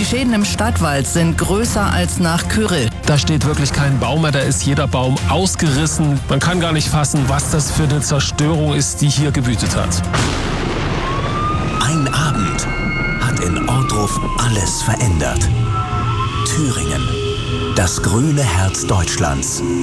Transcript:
Schäden im Stadtwald sind größer als nach Kyrill. Da steht wirklich kein Baum mehr, da ist jeder Baum ausgerissen. Man kann gar nicht fassen, was das für eine Zerstörung ist, die hier gewütet hat. Ein Abend hat in Ohrdruf alles verändert. Thüringen, das grüne Herz Deutschlands.